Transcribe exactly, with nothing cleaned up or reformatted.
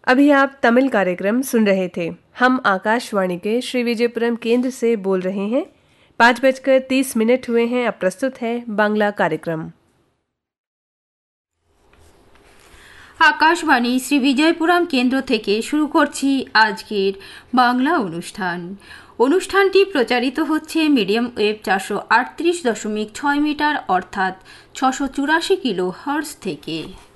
अभी आप तमिल कार्यक्रम सुन रहे थे। हम आकाशवाणी के श्री विजयपुरम केंद्र से बोल रहे हैं। पाँच बजकर तीस मिनट हुए हैं। अब प्रस्तुत है बांग्ला कार्यक्रम। আকাশবাণী শ্রী বিজয়পুরম কেন্দ্র থেকে শুরু করছি আজকের বাংলা অনুষ্ঠান। অনুষ্ঠানটি প্রচারিত হচ্ছে মিডিয়াম ওয়েভ চারশো আটত্রিশ দশমিক ছয় মিটার অর্থাৎ ছশো চুরাশি কিলো হার্জ থেকে।